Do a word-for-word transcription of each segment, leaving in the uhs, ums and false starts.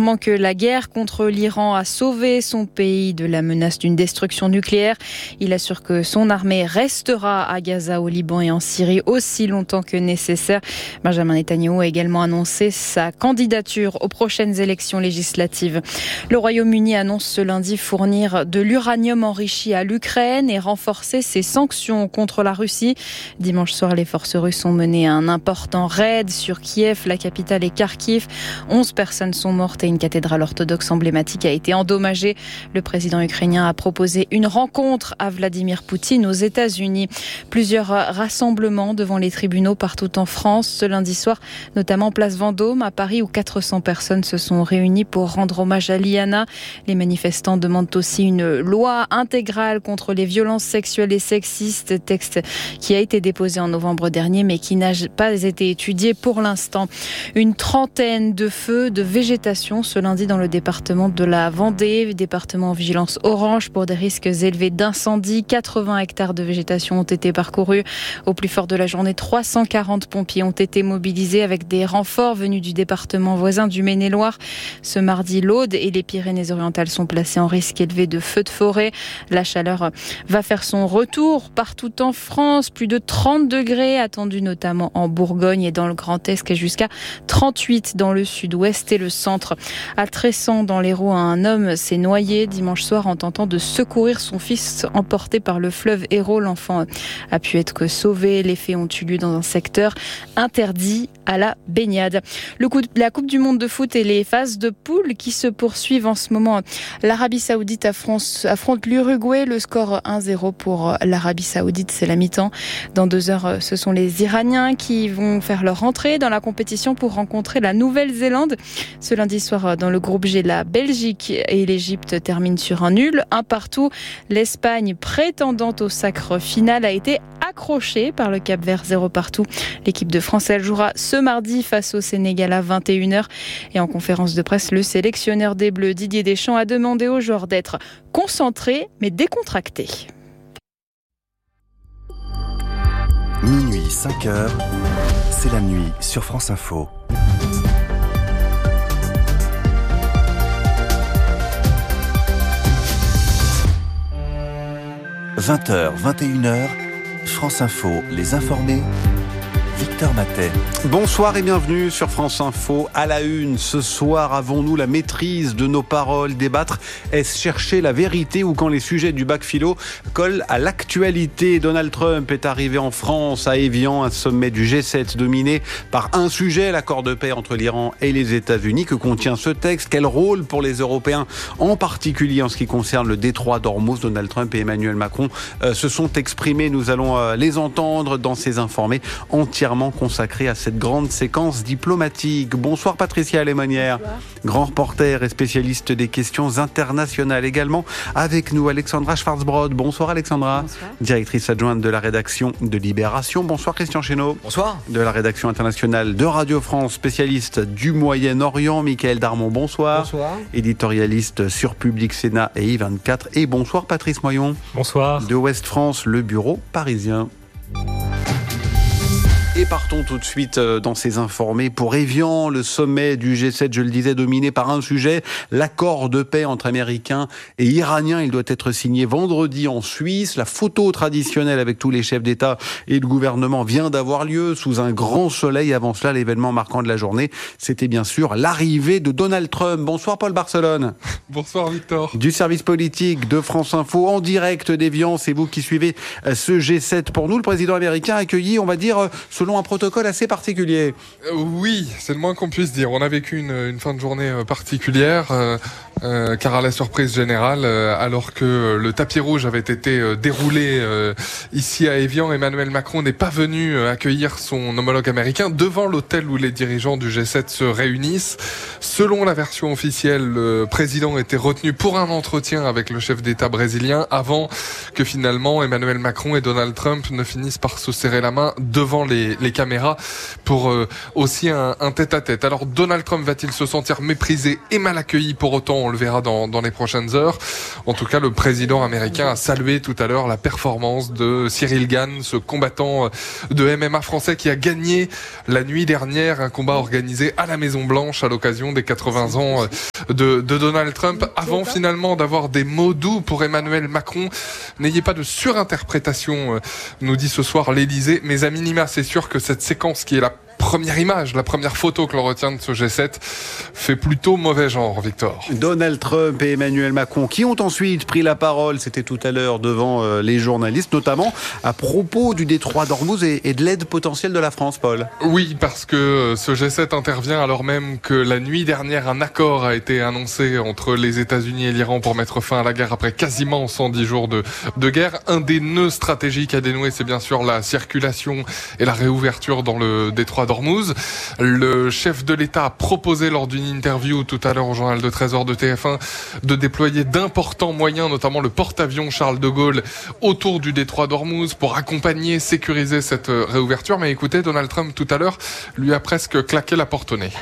affirmant que la guerre contre l'Iran a sauvé son pays de la menace d'une destruction nucléaire. Il assure que son armée restera à Gaza, au Liban et en Syrie aussi longtemps que nécessaire. Benjamin Netanyahou a également annoncé sa candidature aux prochaines élections législatives. Le Royaume-Uni annonce ce lundi fournir de l'uranium enrichi à l'Ukraine et renforcer ses sanctions contre la Russie. Dimanche soir, les forces russes ont mené un important raid sur Kiev, la capitale, et Kharkiv. onze personnes sont mortes et une cathédrale orthodoxe emblématique a été endommagée. Le président ukrainien a proposé une rencontre à Vladimir Poutine aux États-Unis. Plusieurs rassemblements devant les tribunaux partout en France ce lundi soir, notamment place Vendôme à Paris où quatre cents personnes se sont réunies pour rendre hommage à Liana. Les manifestants demandent aussi une loi intégrale contre les violences sexuelles et sexistes, texte qui a été déposé en novembre dernier mais qui n'a pas été étudié pour l'instant. Une trentaine de feux de végétation ce lundi dans le département de la Vendée, département en vigilance orange pour des risques élevés d'incendie. quatre-vingts hectares de végétation ont été parcourus. Au plus fort de la journée, trois cent quarante pompiers ont été mobilisés avec des renforts venus du département voisin du Maine-et-Loire. Ce mardi, l'Aude et les Pyrénées-Orientales sont placés en risque élevé de feux de forêt. La chaleur va faire son retour partout en France. Plus de trente degrés attendus notamment en Bourgogne et dans le Grand Est et jusqu'à trente-huit dans le sud-ouest et le centre. À Tressan, dans l'Hérault, un homme s'est noyé dimanche soir en tentant de secourir son fils emporté par le fleuve Hérault. L'enfant a pu être sauvé. Les faits ont eu lieu dans un secteur interdit à la baignade. Le coup de, la Coupe du Monde de foot et les phases de poule qui se poursuivent en ce moment. L'Arabie Saoudite affronte, affronte l'Uruguay. Le score un zéro pour l'Arabie Saoudite, c'est la mi-temps. Dans deux heures, ce sont les Iraniens qui vont faire leur entrée dans la compétition pour rencontrer la Nouvelle-Zélande. Ce lundi soir, dans le groupe G, la Belgique et l'Égypte terminent sur un nul, un partout. L'Espagne, prétendante au sacre final, a été accrochée par le Cap-Vert, zéro partout. L'équipe de France, elle jouera ce mardi face au Sénégal à vingt et une heures. Et en conférence de presse, le sélectionneur des Bleus, Didier Deschamps, a demandé aux joueurs d'être concentrés mais décontractés. Minuit, cinq heures, c'est la nuit sur France Info. vingt heures, vingt et une heures, France Info, les informés. Victor Matet. Bonsoir et bienvenue sur France Info. À la une, ce soir, avons-nous la maîtrise de nos paroles? Débattre, est-ce chercher la vérité ou quand les sujets du bac philo collent à l'actualité? Donald Trump est arrivé en France, à Évian, un sommet du G sept dominé par un sujet, l'accord de paix entre l'Iran et les États-Unis. Que contient ce texte? Quel rôle pour les Européens, en particulier en ce qui concerne le détroit d'Ormuz? Donald Trump et Emmanuel Macron euh, se sont exprimés. Nous allons euh, les entendre dans ces informés entièrement consacré à cette grande séquence diplomatique. Bonsoir Patricia Lémonière, Bonsoir. Grand reporter et spécialiste des questions internationales. Également avec nous Alexandra Schwarzbrod. Bonsoir Alexandra, Bonsoir. Directrice adjointe de la rédaction de Libération. Bonsoir Christian Chesneau. Bonsoir. De la rédaction internationale de Radio France, spécialiste du Moyen-Orient. Michael Darmon, bonsoir. Bonsoir. Éditorialiste sur Public Sénat et I vingt-quatre. Et bonsoir Patrice Moyon. Bonsoir. De Ouest France, le bureau parisien. Et partons tout de suite dans ces informés pour Évian, le sommet du G sept, je le disais, dominé par un sujet, l'accord de paix entre Américains et Iraniens. Il doit être signé vendredi en Suisse. La photo traditionnelle avec tous les chefs d'État et de gouvernement vient d'avoir lieu sous un grand soleil. Avant cela, l'événement marquant de la journée, c'était bien sûr l'arrivée de Donald Trump. Bonsoir Paul Barcelone. Bonsoir Victor. Du service politique de France Info en direct d'Évian. C'est vous qui suivez ce G sept. Pour nous, le président américain a accueilli, on va dire, selon un protocole assez particulier. Euh, oui, c'est le moins qu'on puisse dire. On a vécu une, une fin de journée particulière, euh, euh, car à la surprise générale, euh, alors que le tapis rouge avait été euh, déroulé euh, ici à Évian, Emmanuel Macron n'est pas venu euh, accueillir son homologue américain devant l'hôtel où les dirigeants du G sept se réunissent. Selon la version officielle, le président était retenu pour un entretien avec le chef d'État brésilien avant que finalement Emmanuel Macron et Donald Trump ne finissent par se serrer la main devant les, les caméras pour euh, aussi un, un tête-à-tête. Alors Donald Trump va-t-il se sentir méprisé et mal accueilli? Pour autant, on le verra dans, dans les prochaines heures. En tout cas, le président américain a salué tout à l'heure la performance de Cyril Gane, ce combattant de M M A français qui a gagné la nuit dernière un combat organisé à la Maison-Blanche à l'occasion des quatre-vingts ans de, de Donald Trump. Avant finalement d'avoir des mots doux pour Emmanuel Macron, n'ayez pas de surinterprétation, nous dit ce soir l'Élysée, mais à minima, c'est sûr que cette séquence qui est la première image, la première photo que l'on retient de ce G sept fait plutôt mauvais genre, Victor. Donald Trump et Emmanuel Macron qui ont ensuite pris la parole, c'était tout à l'heure devant euh, les journalistes, notamment à propos du détroit d'Ormuz et, et de l'aide potentielle de la France, Paul. Oui, parce que ce G sept intervient alors même que la nuit dernière, un accord a été annoncé entre les États-Unis et l'Iran pour mettre fin à la guerre après quasiment cent dix jours de, de guerre. Un des nœuds stratégiques à dénouer, c'est bien sûr la circulation et la réouverture dans le détroit d'Ormuz. Le chef de l'État a proposé lors d'une interview tout à l'heure au journal de treize heures de T F un de déployer d'importants moyens, notamment le porte-avions Charles de Gaulle, autour du détroit d'Ormuz pour accompagner, sécuriser cette réouverture. Mais écoutez, Donald Trump tout à l'heure lui a presque claqué la porte au nez.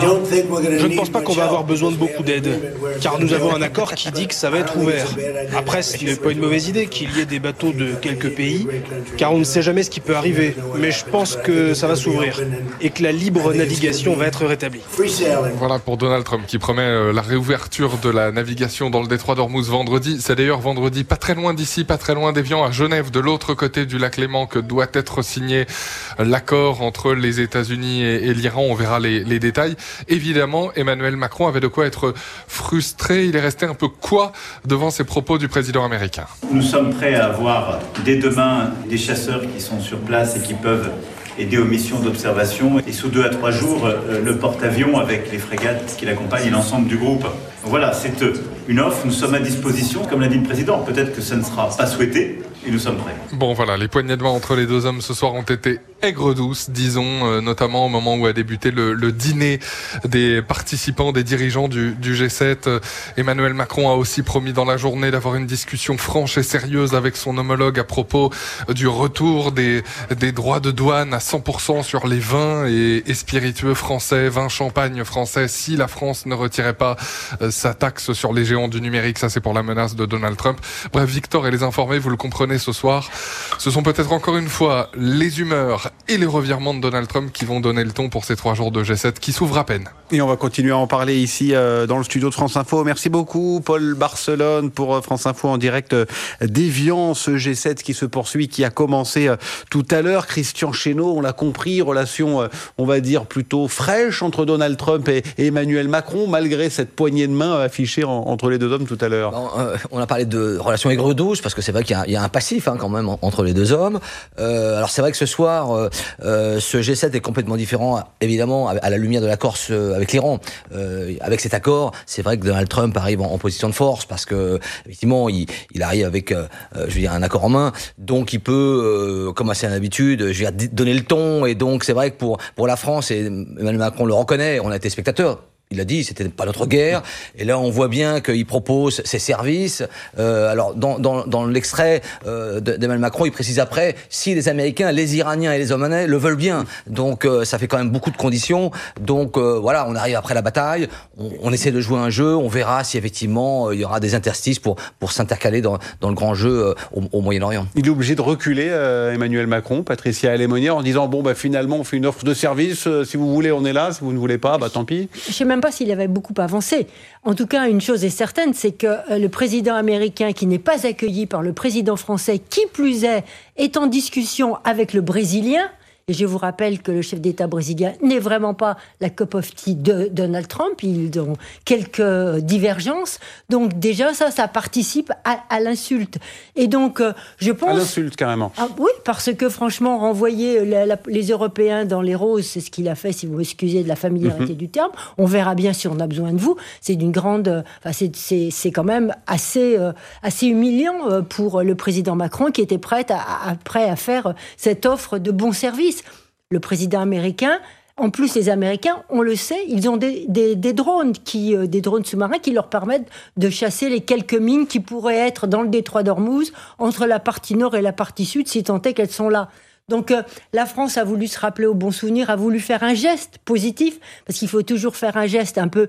Je ne pense pas qu'on va avoir besoin de beaucoup d'aide, car nous avons un accord qui dit que ça va être ouvert. Après, ce n'est pas une mauvaise idée qu'il y ait des bateaux de quelques pays, car on ne sait jamais ce qui peut arriver. Mais je pense que ça va s'ouvrir et que la libre navigation va être rétablie. Voilà pour Donald Trump qui promet la réouverture de la navigation dans le détroit d'Ormuz vendredi. C'est d'ailleurs vendredi, pas très loin d'ici, pas très loin d'Évian, à Genève, de l'autre côté du lac Léman, que doit être signé l'accord entre les États-Unis et, et l'Iran. On verra les, les détails. Évidemment, Emmanuel Macron avait de quoi être frustré. Il est resté un peu quoi devant ces propos du président américain. Nous sommes prêts à avoir dès demain des chasseurs qui sont sur place et qui peuvent aider aux missions d'observation. Et sous deux à trois jours, le porte-avions avec les frégates qui l'accompagnent et l'ensemble du groupe. Voilà, c'est une offre. Nous sommes à disposition, comme l'a dit le président. Peut-être que ça ne sera pas souhaité, et nous sommes prêts. Bon voilà, les poignées de main entre les deux hommes ce soir ont été aigres-douces, disons, euh, notamment au moment où a débuté le, le dîner des participants, des dirigeants du, du G sept. Euh, Emmanuel Macron a aussi promis dans la journée d'avoir une discussion franche et sérieuse avec son homologue à propos du retour des, des droits de douane à cent pour cent sur les vins et, et spiritueux français, vins champagne français, si la France ne retirait pas euh, sa taxe sur les géants du numérique. Ça, c'est pour la menace de Donald Trump. Bref, Victor et les informés, vous le comprenez ce soir, ce sont peut-être encore une fois les humeurs et les revirements de Donald Trump qui vont donner le ton pour ces trois jours de G sept qui s'ouvrent à peine. Et on va continuer à en parler ici euh, dans le studio de France Info. Merci beaucoup Paul Barcelone pour France Info en direct d'Évian, ce G sept qui se poursuit, qui a commencé euh, tout à l'heure. Christian Chesneau, on l'a compris, relation euh, on va dire plutôt fraîche entre Donald Trump et, et Emmanuel Macron, malgré cette poignée de main affichée en, entre les deux hommes tout à l'heure. Bon, euh, on a parlé de relations aigres-douces, parce que c'est vrai qu'il y a, il y a un passif hein, quand même entre les deux hommes. Euh, alors c'est vrai que ce soir, euh, euh, ce G sept est complètement différent, évidemment, à la lumière de l'accord avec l'Iran. Euh, avec cet accord, c'est vrai que Donald Trump arrive en, en position de force, parce que effectivement, il, il arrive avec, euh, je veux dire, un accord en main, donc il peut, euh, comme à son habitude, je veux dire, donner le ton. Et donc c'est vrai que pour pour la France, et Emmanuel Macron le reconnaît, on a été spectateurs. Il a dit, c'était pas notre guerre. Et là, on voit bien qu'il propose ses services. Euh, alors, dans, dans, dans l'extrait euh, d'Emmanuel Macron, il précise après, si les Américains, les Iraniens et les Omanais le veulent bien. Donc, euh, ça fait quand même beaucoup de conditions. Donc, euh, voilà, on arrive après la bataille. On, on essaie de jouer un jeu. On verra si effectivement, euh, il y aura des interstices pour pour s'intercaler dans, dans le grand jeu euh, au, au Moyen-Orient. Il est obligé de reculer, euh, Emmanuel Macron, Patricia Alémonière, en disant, bon, bah, finalement, on fait une offre de service. Euh, si vous voulez, on est là. Si vous ne voulez pas, bah, tant pis. Je sais même pas s'il avait beaucoup avancé. En tout cas, une chose est certaine, c'est que le président américain, qui n'est pas accueilli par le président français, qui plus est, est en discussion avec le Brésilien. Et je vous rappelle que le chef d'État brésilien n'est vraiment pas la cup of tea de Donald Trump. Ils ont quelques divergences. Donc déjà, ça, ça participe à, à l'insulte. Et donc, je pense... À l'insulte, carrément. Ah, oui, parce que franchement, renvoyer la, la, les Européens dans les roses, c'est ce qu'il a fait, si vous m'excusez de la familiarité mm-hmm. du terme. On verra bien si on a besoin de vous. C'est d'une grande... Enfin, c'est, c'est, c'est quand même assez, euh, assez humiliant pour le président Macron, qui était prêt à, à, prêt à faire cette offre de bon service. Le président américain, en plus les Américains, on le sait, ils ont des, des, des drones, qui, euh, des drones sous-marins qui leur permettent de chasser les quelques mines qui pourraient être dans le détroit d'Ormuz, entre la partie nord et la partie sud, si tant est qu'elles sont là. Donc euh, la France a voulu se rappeler au bon souvenir, a voulu faire un geste positif, parce qu'il faut toujours faire un geste un peu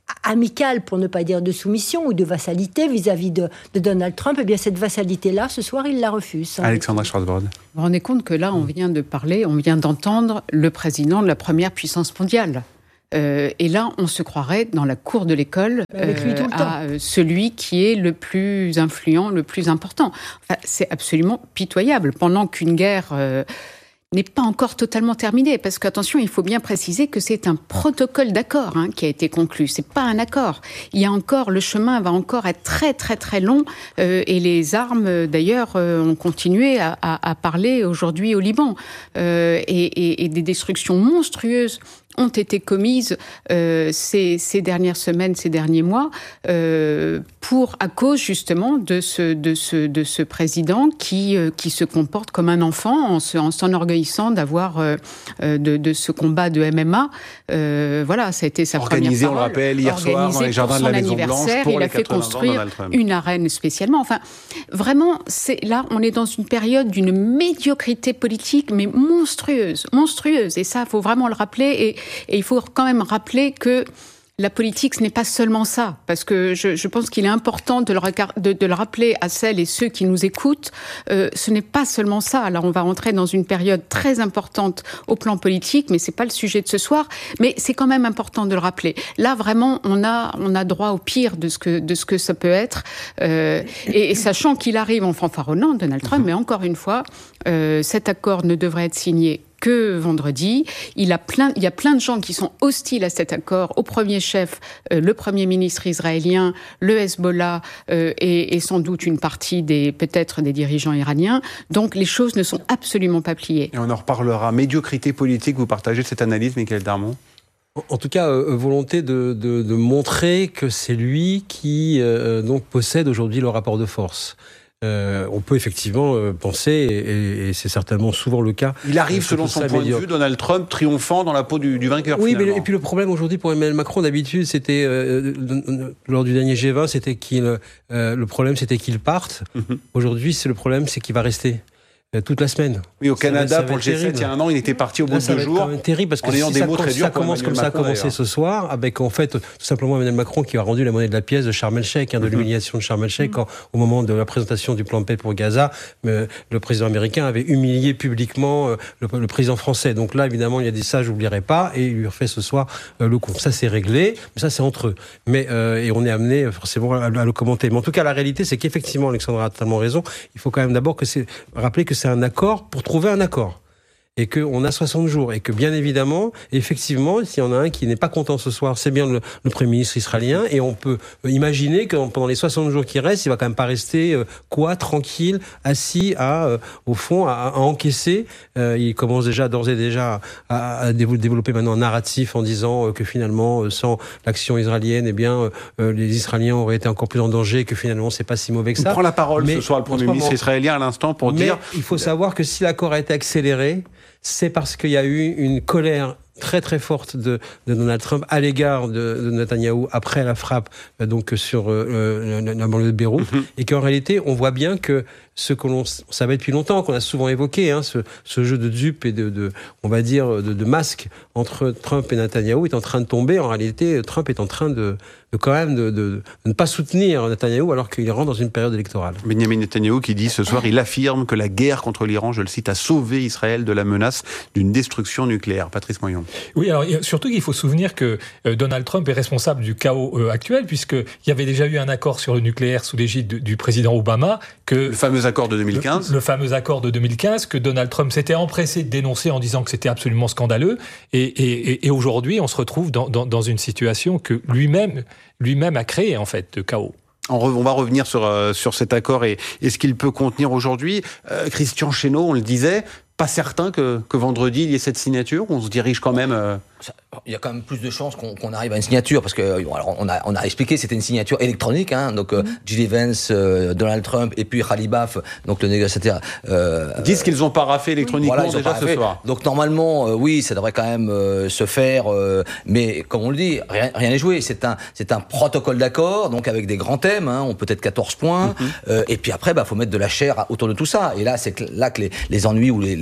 amicale, pour ne pas dire de soumission ou de vassalité vis-à-vis de, de Donald Trump, eh bien cette vassalité-là, ce soir, il la refuse. Alexandra Schwarzbord. Vous vous rendez compte que là, on vient de parler, on vient d'entendre le président de la première puissance mondiale. Euh, et là, on se croirait dans la cour de l'école Avec lui tout le euh, temps. à euh, celui qui est le plus influent, le plus important. Enfin, c'est absolument pitoyable. Pendant qu'une guerre euh, n'est pas encore totalement terminée, parce qu'attention, il faut bien préciser que c'est un protocole d'accord hein, qui a été conclu. C'est pas un accord. Il y a encore, le chemin va encore être très très très long, euh, et les armes, d'ailleurs, euh, ont continué à, à, à parler aujourd'hui au Liban, euh, et, et, et des destructions monstrueuses ont été commises euh, ces, ces dernières semaines, ces derniers mois, euh, pour à cause justement de ce de ce de ce président qui euh, qui se comporte comme un enfant en, se, en s'enorgueillissant d'avoir euh, de, de ce combat de M M A. Euh, voilà, ça a été sa organisé, première parole. On le rappelle, hier soir dans les jardins de la Maison Blanche pour il les a fait construire une arène spécialement. Enfin, vraiment, c'est là, on est dans une période d'une médiocrité politique, mais monstrueuse, monstrueuse. Et ça, il faut vraiment le rappeler. Et Et il faut quand même rappeler que la politique, ce n'est pas seulement ça. Parce que je, je pense qu'il est important de le, de, de le rappeler à celles et ceux qui nous écoutent. Euh, ce n'est pas seulement ça. Alors, on va rentrer dans une période très importante au plan politique, mais c'est pas le sujet de ce soir. Mais c'est quand même important de le rappeler. Là, vraiment, on a, on a droit au pire de ce que, de ce que ça peut être. Euh, et, et sachant qu'il arrive en fanfaronnant, Donald Trump, mais encore une fois, euh, cet accord ne devrait être signé que vendredi. Il, a plein, il y a plein de gens qui sont hostiles à cet accord. Au premier chef, euh, le Premier ministre israélien, le Hezbollah euh, et, et sans doute une partie des, peut-être des dirigeants iraniens. Donc les choses ne sont absolument pas pliées. Et on en reparlera. Médiocrité politique, vous partagez cette analyse, Michael Darmon ? En tout cas, euh, volonté de, de, de montrer que c'est lui qui euh, donc possède aujourd'hui le rapport de force. Euh, on peut effectivement euh, penser, et, et c'est certainement souvent le cas. Il arrive, selon son point de vue, Donald Trump, triomphant dans la peau du, du vainqueur. Oui, finalement. mais et puis le problème aujourd'hui pour Emmanuel Macron, d'habitude, c'était euh, lors du dernier G vingt, c'était qu'il euh, le problème, c'était qu'il parte. Mm-hmm. Aujourd'hui, c'est le problème, c'est qu'il va rester toute la semaine. Oui, au Canada, ça va, ça pour le G sept, terrible. Il y a un an, il était parti au bout Là, de deux jours. Ça va être terrible parce que en si ayant des ça, mots très durs ça commence comme ça a commencé ce soir, avec en fait tout simplement Emmanuel Macron qui a rendu la monnaie de la pièce de Sharm el-Sheikh, hein, de mm-hmm. l'humiliation de Sharm el-Sheikh, mm-hmm. quand au moment de la présentation du plan de paix pour Gaza, euh, le président américain avait humilié publiquement euh, le, le président français. Donc là, évidemment, il y a des ça, je n'oublierai pas, et il lui refait ce soir euh, le coup. Ça, c'est réglé, mais ça, c'est entre eux. Mais euh, et on est amené forcément à, à le commenter. Mais en tout cas, la réalité, c'est qu'effectivement, Alexandra a totalement raison. Il faut quand même d'abord que c'est rappeler que c'est un accord pour trouver un accord. Et qu'on a soixante jours. Et que, bien évidemment, effectivement, s'il y en a un qui n'est pas content ce soir, c'est bien le, le Premier ministre israélien. Et on peut imaginer que pendant les soixante jours qui restent, il va quand même pas rester, euh, quoi, tranquille, assis à, euh, au fond, à, à encaisser. Euh, il commence déjà, d'ores et déjà, à, à développer maintenant un narratif en disant euh, que finalement, euh, sans l'action israélienne, eh bien, euh, les Israéliens auraient été encore plus en danger, et que finalement, c'est pas si mauvais que ça. Il prend la parole mais, ce soir, le Premier ministre israélien, à l'instant, pour mais dire... il faut savoir que si l'accord a été accéléré, c'est parce qu'il y a eu une colère très très forte de, de Donald Trump à l'égard de, de Netanyahou après la frappe euh, donc sur euh, la, la banlieue de Beyrouth, mm-hmm. et qu'en réalité on voit bien que ce que l'on savait depuis longtemps, qu'on a souvent évoqué, hein, ce, ce jeu de dupes et de, de on va dire de, de masques entre Trump et Netanyahou est en train de tomber. En réalité, Trump est en train de, de quand même de, de, de ne pas soutenir Netanyahou alors qu'il rentre dans une période électorale. Benjamin Netanyahou qui dit ce soir, il affirme que la guerre contre l'Iran, je le cite, a sauvé Israël de la menace d'une destruction nucléaire. Patrice Moyon. Oui, alors surtout qu'il faut se souvenir que Donald Trump est responsable du chaos actuel, puisqu'il y avait déjà eu un accord sur le nucléaire sous l'égide du président Obama. Que le fameux accord de deux mille quinze. Le, le fameux accord de deux mille quinze que Donald Trump s'était empressé de dénoncer en disant que c'était absolument scandaleux. Et, et, et aujourd'hui, on se retrouve dans, dans, dans une situation que lui-même, lui-même a créée, en fait, de chaos. On va revenir sur, euh, sur cet accord et, et ce qu'il peut contenir aujourd'hui. Euh, Christian Chesneau, on le disait, pas certain que, que vendredi, il y ait cette signature. On se dirige quand même... Euh... Il y a quand même plus de chances qu'on, qu'on arrive à une signature, parce que alors on a on a expliqué, c'était une signature électronique, hein, donc mm-hmm. J D Vance, euh, Donald Trump et puis Khalil Baf, donc le négociateur. Euh, disent qu'ils ont paraffé électroniquement voilà, déjà ce soir. Donc normalement, euh, oui, ça devrait quand même euh, se faire, euh, mais comme on le dit, rien rien n'est joué. C'est un c'est un protocole d'accord, donc avec des grands thèmes, hein, on peut-être quatorze points, mm-hmm. euh, et puis après, bah faut mettre de la chair autour de tout ça. Et là, c'est que, là que les, les ennuis ou les,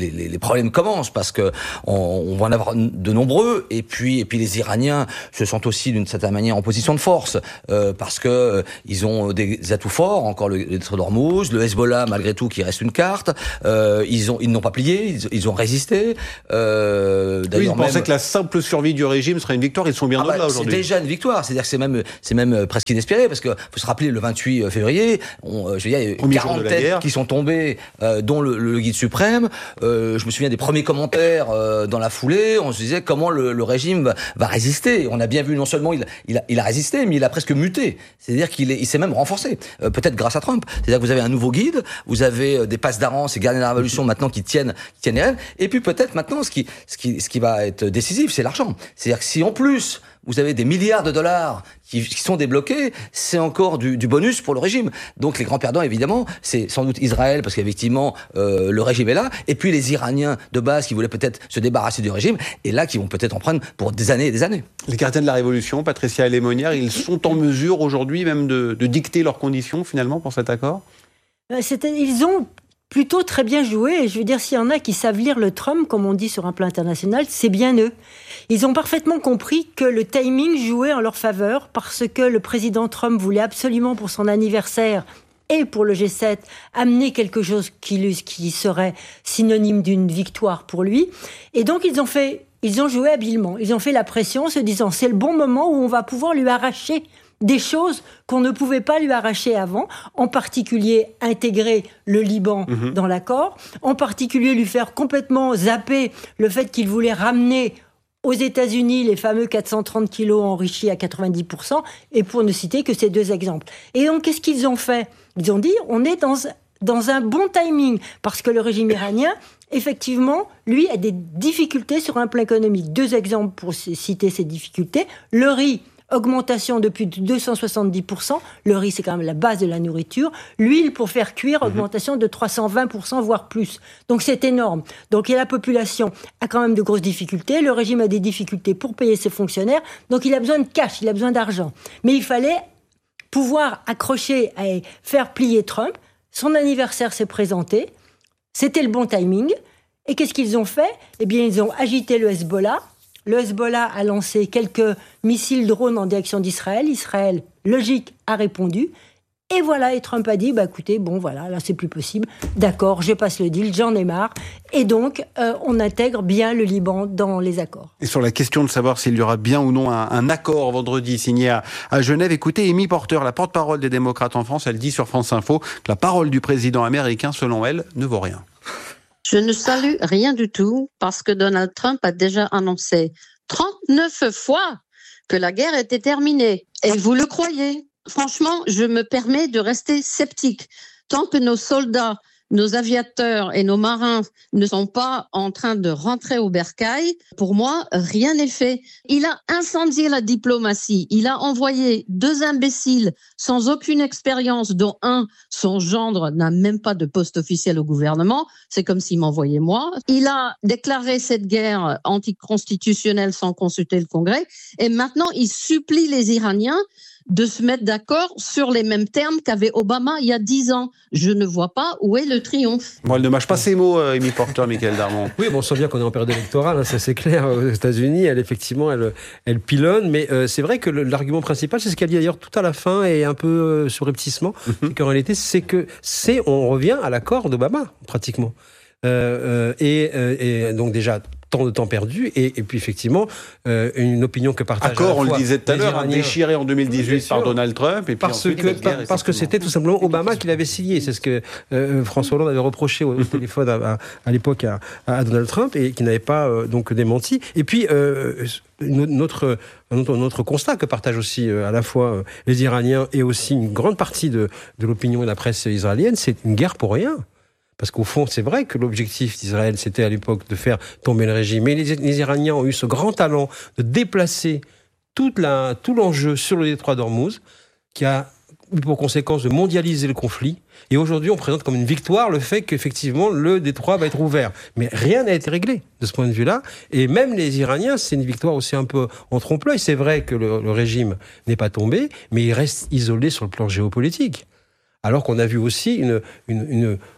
les, les, les problèmes commencent parce que on, on va en avoir de nombreux. Et puis, et puis les Iraniens se sentent aussi d'une certaine manière en position de force euh, parce que euh, ils ont des atouts forts. Encore le détroit d'Ormuz, le Hezbollah malgré tout qui reste une carte. Euh, ils ont, ils n'ont pas plié, ils, ils ont résisté. Euh, d'ailleurs, oui, ils pensaient même... que la simple survie du régime serait une victoire. Ils sont bien ah au-delà bah, aujourd'hui. C'est déjà une victoire. C'est-à-dire que c'est même, c'est même presque inespéré parce que faut se rappeler le vingt-huit février, on, je veux dire, il y a eu quarante têtes qui sont tombées, euh, dont le, le guide suprême. Euh, je me souviens des premiers commentaires euh, dans la foulée. On se disait comment le, le régime va, va résister. On a bien vu non seulement il, il, a, il a résisté, mais il a presque muté. C'est-à-dire qu'il est, il s'est même renforcé. Euh, peut-être grâce à Trump. C'est-à-dire que vous avez un nouveau guide, vous avez des passes d'Aran, ces gardiens de la révolution maintenant qui tiennent, qui tiennent les rênes. Et puis peut-être maintenant, ce qui, ce qui, ce qui va être décisif, c'est l'argent. C'est-à-dire que si en plus vous avez des milliards de dollars qui, qui sont débloqués, c'est encore du, du bonus pour le régime. Donc les grands perdants, évidemment, c'est sans doute Israël, parce qu'effectivement, euh, le régime est là, et puis les Iraniens de base qui voulaient peut-être se débarrasser du régime, et là, qui vont peut-être en prendre pour des années et des années. Les gardiens de la Révolution, Patricia Alémonière, ils sont en mesure aujourd'hui même de, de dicter leurs conditions, finalement, pour cet accord ? C'est, ils ont plutôt très bien joué, et je veux dire, s'il y en a qui savent lire le Trump, comme on dit sur un plan international, c'est bien eux. Ils ont parfaitement compris que le timing jouait en leur faveur, parce que le président Trump voulait absolument, pour son anniversaire et pour le G sept, amener quelque chose qui, qui serait synonyme d'une victoire pour lui. Et donc, ils ont fait, ils ont joué habilement. Ils ont fait la pression en se disant, c'est le bon moment où on va pouvoir lui arracher des choses qu'on ne pouvait pas lui arracher avant, en particulier intégrer le Liban mmh. dans l'accord, en particulier lui faire complètement zapper le fait qu'il voulait ramener aux États-Unis les fameux quatre cent trente kilos enrichis à quatre-vingt-dix pour cent, et pour ne citer que ces deux exemples. Et donc, qu'est-ce qu'ils ont fait ? Ils ont dit, on est dans, dans un bon timing, parce que le régime iranien, effectivement, lui, a des difficultés sur un plan économique. Deux exemples pour citer ces difficultés. Le riz, augmentation de plus de deux cent soixante-dix pour cent. Le riz, c'est quand même la base de la nourriture. L'huile, pour faire cuire, augmentation de trois cent vingt pour cent, voire plus. Donc, c'est énorme. Donc, et la population a quand même de grosses difficultés. Le régime a des difficultés pour payer ses fonctionnaires. Donc, il a besoin de cash, il a besoin d'argent. Mais il fallait pouvoir accrocher et faire plier Trump. Son anniversaire s'est présenté. C'était le bon timing. Et qu'est-ce qu'ils ont fait ? Eh bien, ils ont agité le Hezbollah. Le Hezbollah a lancé quelques missiles drones en direction d'Israël. Israël, logique, a répondu. Et voilà, et Trump a dit, bah écoutez, bon voilà, là c'est plus possible. D'accord, je passe le deal, j'en ai marre. Et donc, euh, on intègre bien le Liban dans les accords. Et sur la question de savoir s'il y aura bien ou non un, un accord vendredi signé à, à Genève, écoutez, Amy Porter, la porte-parole des démocrates en France, elle dit sur France Info que la parole du président américain, selon elle, ne vaut rien. Je ne salue rien du tout parce que Donald Trump a déjà annoncé trente-neuf fois que la guerre était terminée. Et vous le croyez ? Franchement, je me permets de rester sceptique. Tant que nos soldats, nos aviateurs et nos marins ne sont pas en train de rentrer au bercail, pour moi, rien n'est fait. Il a incendié la diplomatie. Il a envoyé deux imbéciles sans aucune expérience, dont un, son gendre, n'a même pas de poste officiel au gouvernement. C'est comme s'il m'envoyait moi. Il a déclaré cette guerre anticonstitutionnelle sans consulter le Congrès. Et maintenant, il supplie les Iraniens de se mettre d'accord sur les mêmes termes qu'avait Obama il y a dix ans. Je ne vois pas où est le triomphe. Bon, elle ne mâche pas ses mots, euh, Amy Porter, Michael Darmon. Oui, bon, on sent bien qu'on est en période électorale, hein, ça c'est clair, aux États-Unis. Elle, effectivement, elle, elle pilonne, mais euh, c'est vrai que le, l'argument principal, c'est ce qu'elle dit d'ailleurs tout à la fin et un peu euh, surreptissement, mm-hmm. c'est qu'en réalité, c'est que c'est, on revient à l'accord d'Obama, pratiquement. Euh, euh, et, euh, et donc déjà, tant de temps perdu, et, et puis effectivement, euh, une opinion que partage Accord, à la on fois le disait tout à l'heure, Iraniens, déchiré en deux mille dix-huit par Donald Trump, et puis parce ensuite, que guerre, parce que c'était tout simplement Obama qui l'avait signé. C'est ce que euh, François Hollande avait reproché au téléphone à, à, à l'époque à, à Donald Trump, et qui n'avait pas euh, donc démenti. Et puis euh, notre notre, notre constat que partagent aussi euh, à la fois euh, les Iraniens et aussi une grande partie de, de l'opinion et de la presse israélienne, c'est une guerre pour rien. Parce qu'au fond, c'est vrai que l'objectif d'Israël, c'était à l'époque de faire tomber le régime. Mais les, les Iraniens ont eu ce grand talent de déplacer toute la, tout l'enjeu sur le détroit d'Ormuz, qui a eu pour conséquence de mondialiser le conflit. Et aujourd'hui, on présente comme une victoire le fait qu'effectivement, le détroit va être ouvert. Mais rien n'a été réglé de ce point de vue-là. Et même les Iraniens, c'est une victoire aussi un peu en trompe-l'œil. C'est vrai que le, le régime n'est pas tombé, mais il reste isolé sur le plan géopolitique. Alors qu'on a vu aussi une, une, une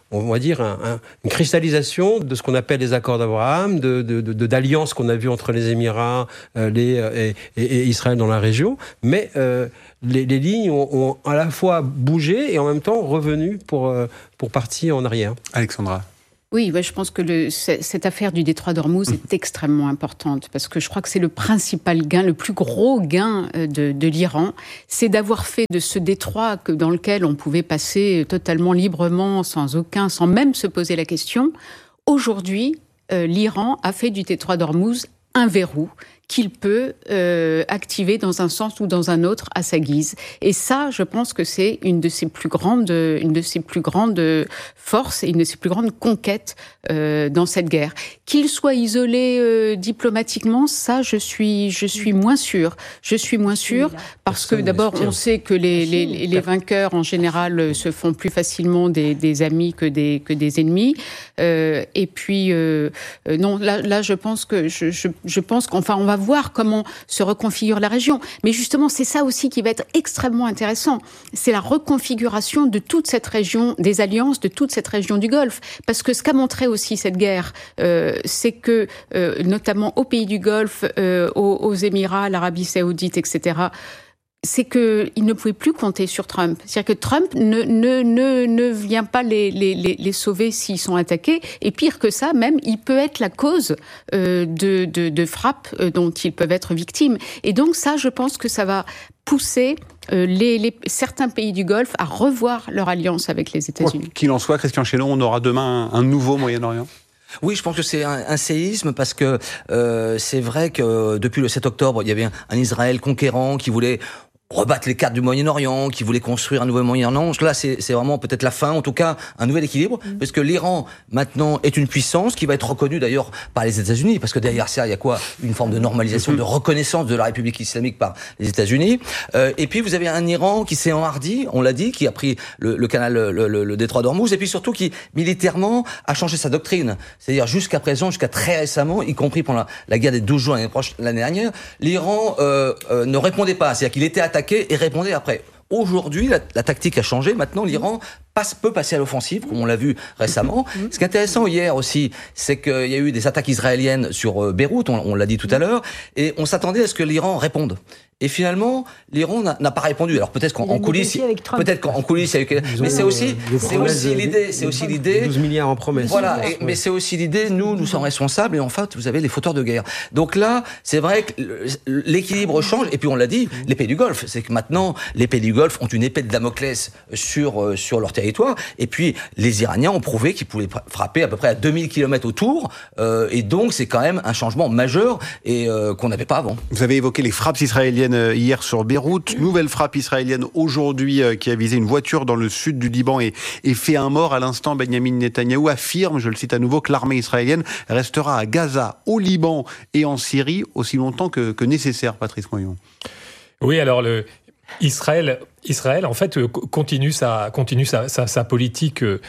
on va dire, un, un, une cristallisation de ce qu'on appelle les accords d'Abraham, de, de, de, d'alliances qu'on a vues entre les Émirats euh, les, et, et, et Israël dans la région. Mais euh, les, les lignes ont, ont à la fois bougé et en même temps revenu pour, euh, pour partie en arrière. Alexandra. Oui, bah, je pense que le, cette affaire du détroit d'Ormuz est extrêmement importante parce que je crois que c'est le principal gain, le plus gros gain de, de l'Iran, c'est d'avoir fait de ce détroit que, dans lequel on pouvait passer totalement librement, sans aucun, sans même se poser la question. Aujourd'hui, euh, l'Iran a fait du détroit d'Ormuz un verrou qu'il peut euh, activer dans un sens ou dans un autre à sa guise. Et ça, je pense que c'est une de ses plus grandes, une de ses plus grandes forces et une de ses plus grandes conquêtes euh, dans cette guerre. Qu'il soit isolé euh, diplomatiquement, ça, je suis, je suis moins sûre. Je suis moins sûre parce que d'abord, on sait que les, les, les vainqueurs en général se font plus facilement des, des amis que des, que des ennemis. Euh, et puis, euh, non, là, là, je pense que, je, je, je pense qu'enfin, on va voir comment se reconfigure la région. Mais justement, c'est ça aussi qui va être extrêmement intéressant. C'est la reconfiguration de toute cette région, des alliances de toute cette région du Golfe. Parce que ce qu'a montré aussi cette guerre, euh, c'est que, euh, notamment aux pays du Golfe, euh, aux, aux Émirats, l'Arabie Saoudite, et cetera, c'est qu'il ne pouvait plus compter sur Trump. C'est-à-dire que Trump ne, ne, ne, ne vient pas les, les, les sauver s'ils sont attaqués. Et pire que ça, même, il peut être la cause euh, de, de, de frappes euh, dont ils peuvent être victimes. Et donc ça, je pense que ça va pousser euh, les, les, certains pays du Golfe à revoir leur alliance avec les États-Unis. Quoi qu'il en soit, Christian Chesneau, on aura demain un, un nouveau Moyen-Orient ? Oui, je pense que c'est un, un séisme parce que euh, c'est vrai que depuis le sept octobre, il y avait un, un Israël conquérant qui voulait rebattre les cartes du Moyen-Orient, qui voulait construire un nouveau Moyen-Orient. Là, c'est, c'est vraiment peut-être la fin, en tout cas, un nouvel équilibre, mmh. parce que l'Iran, maintenant, est une puissance qui va être reconnue, d'ailleurs, par les États-Unis, parce que derrière ça, il y a quoi ? Une forme de normalisation, mmh. de reconnaissance de la République islamique par les États-Unis. Euh, et puis, vous avez un Iran qui s'est enhardi, on l'a dit, qui a pris le, le canal, le, le, le détroit d'Ormuz, et puis surtout qui, militairement, a changé sa doctrine. C'est-à-dire, jusqu'à présent, jusqu'à très récemment, y compris pendant la, la guerre des douze jours l'année, proche, l'année dernière, l'Iran euh, euh, ne répondait pas. C'est-à-dire qu'il était attaqué et répondait après. Aujourd'hui, la, la tactique a changé. Maintenant, l'Iran passe, peut passer à l'offensive, comme on l'a vu récemment. Ce qui est intéressant hier aussi, c'est qu'il y a eu des attaques israéliennes sur euh, Beyrouth, on, on l'a dit tout à l'heure, et on s'attendait à ce que l'Iran réponde. Et finalement, l'Iran n'a, n'a pas répondu. Alors peut-être qu'en en coulisses, peut-être qu'en coulisses, il y a eu... mais c'est aussi, c'est aussi l'idée, c'est aussi l'idée. douze milliards en promesses. Voilà, et, mais c'est aussi l'idée. Nous, nous sommes responsables, et en fait, vous avez les fauteurs de guerre. Donc là, c'est vrai que l'équilibre change. Et puis on l'a dit, les pays du Golfe, c'est que maintenant, les pays du Golfe ont une épée de Damoclès sur sur leur territoire. Et puis les Iraniens ont prouvé qu'ils pouvaient frapper à peu près à deux mille kilomètres autour. Euh, et donc c'est quand même un changement majeur et euh, qu'on n'avait pas avant. Vous avez évoqué les frappes israéliennes hier sur Beyrouth. Nouvelle frappe israélienne aujourd'hui qui a visé une voiture dans le sud du Liban et, et fait un mort. À l'instant, Benyamin Netanyahou affirme, je le cite à nouveau, que l'armée israélienne restera à Gaza, au Liban et en Syrie aussi longtemps que, que nécessaire, Patrice Moyon. Oui, alors le... Israël, Israël, en fait, continue sa, continue sa, sa, sa politique, euh,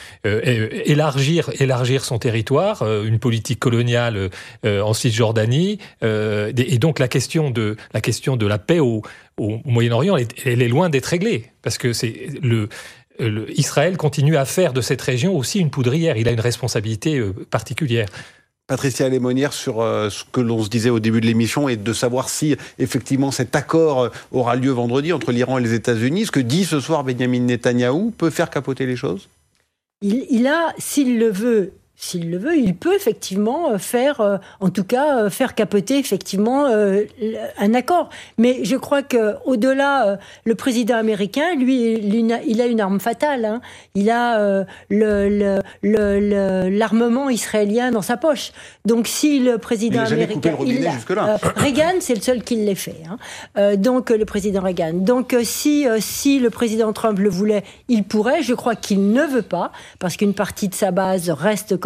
élargir, élargir son territoire, euh, une politique coloniale euh, en Cisjordanie, euh, et donc la question de la question de la paix au, au Moyen-Orient, elle, elle est loin d'être réglée, parce que c'est le Le, Israël continue à faire de cette région aussi une poudrière. Il a une responsabilité euh, particulière. Patricia Lémonière, sur euh, ce que l'on se disait au début de l'émission, et de savoir si effectivement cet accord euh, aura lieu vendredi entre l'Iran et les États-Unis. Ce que dit ce soir Benyamin Netanyahou peut faire capoter les choses ? il, il a, s'il le veut, S'il le veut, il peut effectivement faire, euh, en tout cas, euh, faire capoter effectivement euh, un accord. Mais je crois que au-delà, euh, le président américain, lui, il a, il a une arme fatale. Hein. Il a euh, le, le, le, le, l'armement israélien dans sa poche. Donc, si le président il américain, le il euh, Reagan, c'est le seul qui l'ait fait. Hein. Euh, donc, le président Reagan. Donc, euh, si euh, si le président Trump le voulait, il pourrait. Je crois qu'il ne veut pas, parce qu'une partie de sa base reste quand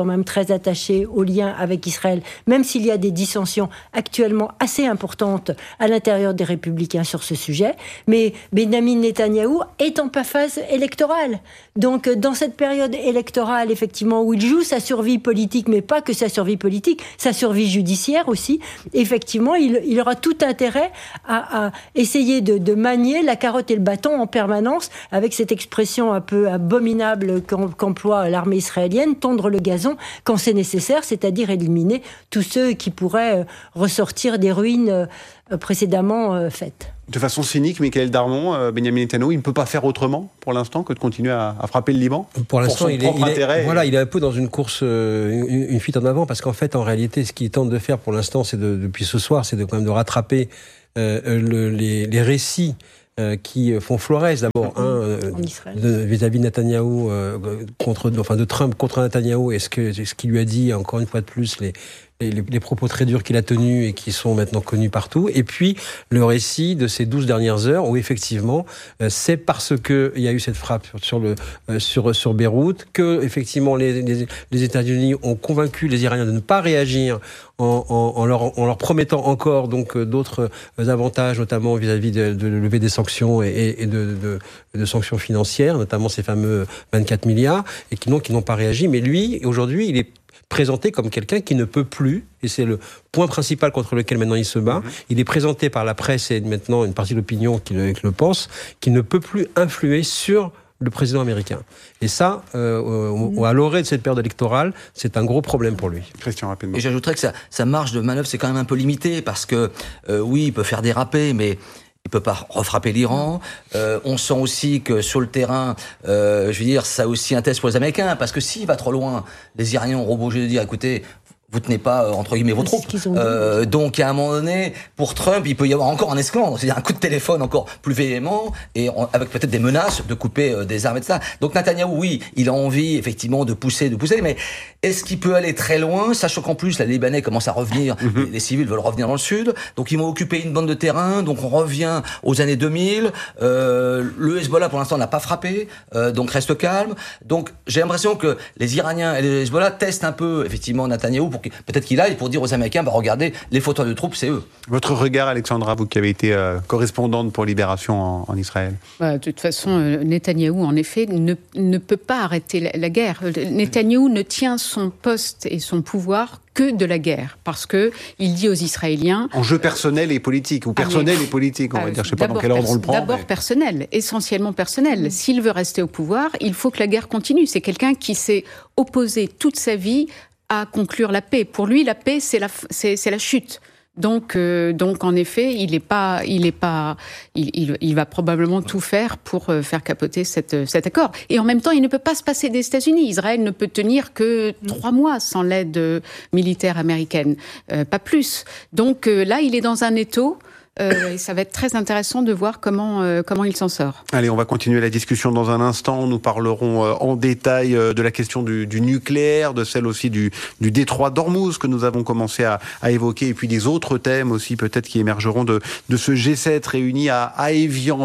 quand même très attaché aux liens avec Israël, même s'il y a des dissensions actuellement assez importantes à l'intérieur des Républicains sur ce sujet. Mais Benjamin Netanyahou est en phase électorale. Donc, dans cette période électorale, effectivement, où il joue sa survie politique, mais pas que sa survie politique, sa survie judiciaire aussi, effectivement, il, il aura tout intérêt à, à essayer de, de manier la carotte et le bâton en permanence, avec cette expression un peu abominable qu'emploie l'armée israélienne, tondre le gazon quand c'est nécessaire, c'est-à-dire éliminer tous ceux qui pourraient ressortir des ruines précédemment faites. De façon cynique, Michaël Darmon, euh, Benjamin Netanyahou, il ne peut pas faire autrement pour l'instant que de continuer à, à frapper le Liban pour l'instant, pour son il, propre est, il, intérêt est, et... voilà, il est un peu dans une course, euh, une, une fuite en avant, parce qu'en fait, en réalité, ce qu'il tente de faire pour l'instant, c'est de, depuis ce soir, c'est de quand même de rattraper euh, le, les, les récits Euh, qui font florès d'abord un euh, de, vis-à-vis de Netanyahou euh, contre, enfin de Trump contre Netanyahou, et ce que ce qu'il lui a dit encore une fois de plus, les Les, les propos très durs qu'il a tenus et qui sont maintenant connus partout. Et puis, le récit de ces douze dernières heures où, effectivement, euh, c'est parce qu'il y a eu cette frappe sur, sur, le, euh, sur, sur Beyrouth que, effectivement, les, les, les États-Unis ont convaincu les Iraniens de ne pas réagir en, en, en, leur, en leur promettant encore donc, d'autres avantages, notamment vis-à-vis de, de lever des sanctions et, et de, de, de sanctions financières, notamment ces fameux vingt-quatre milliards, et qui, qui n'ont pas réagi. Mais lui, aujourd'hui, il est présenté comme quelqu'un qui ne peut plus, et c'est le point principal contre lequel maintenant il se bat, mmh. il est présenté par la presse et maintenant une partie de l'opinion qui le, qui le pense, qui ne peut plus influer sur le président américain. Et ça, euh, mmh. à l'orée de cette période électorale, c'est un gros problème pour lui. Christian, rapidement. Et j'ajouterais que sa, sa marge de manœuvre, c'est quand même un peu limité, parce que, euh, oui, il peut faire déraper, mais il peut pas refrapper l'Iran. Euh, on sent aussi que sur le terrain, euh, je veux dire, ça a aussi un test pour les Américains, parce que s'il va trop loin, les Iraniens auront obligé de dire, écoutez, vous tenez pas, entre guillemets, vos troupes. Euh, donc, à un moment donné, pour Trump, il peut y avoir encore un esclandre, c'est-à-dire un coup de téléphone encore plus véhément, et on, avec peut-être des menaces de couper euh, des armes et de ça. Donc, Netanyahou, oui, il a envie, effectivement, de pousser, de pousser, mais est-ce qu'il peut aller très loin, sachant qu'en plus, les Libanais commencent à revenir, mm-hmm. les, les civils veulent revenir dans le sud, donc ils vont occuper une bande de terrain, donc on revient aux années deux mille, euh, le Hezbollah, pour l'instant, n'a pas frappé, euh, donc reste calme. Donc, j'ai l'impression que les Iraniens et les Hezbollah testent un peu, effectivement, Netanyahou pour peut-être qu'il aille pour dire aux Américains, bah regardez, les fauteurs de troupes, c'est eux. Votre regard, Alexandra, vous qui avez été euh, correspondante pour Libération en, en Israël. Bah, de toute façon, euh, Netanyahou, en effet, ne, ne peut pas arrêter la, la guerre. Netanyahou ne tient son poste et son pouvoir que de la guerre, parce que il dit aux Israéliens... Enjeu personnel et politique, ou personnel ah, et politique, on va euh, dire, je ne sais pas dans quel ordre on le prend. D'abord mais... personnel, essentiellement personnel. Mmh. S'il veut rester au pouvoir, il faut que la guerre continue. C'est quelqu'un qui s'est opposé toute sa vie à conclure la paix. Pour lui, la paix, c'est la, c'est, c'est la chute. Donc, euh, donc, en effet, il est pas, il est pas, il, il, il va probablement tout faire pour euh, faire capoter cette, cet accord. Et en même temps, il ne peut pas se passer des États-Unis. Israël ne peut tenir que trois mois sans l'aide militaire américaine, euh, pas plus. Donc euh, là, il est dans un étau. Euh, et ça va être très intéressant de voir comment, euh, comment il s'en sort. Allez, on va continuer la discussion dans un instant. Nous parlerons euh, en détail euh, de la question du, du nucléaire, de celle aussi du, du détroit d'Ormuz que nous avons commencé à, à évoquer, et puis des autres thèmes aussi peut-être qui émergeront de, de ce G sept réuni à, à Évian.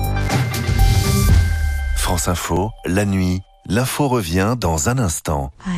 France Info, la nuit, l'info revient dans un instant.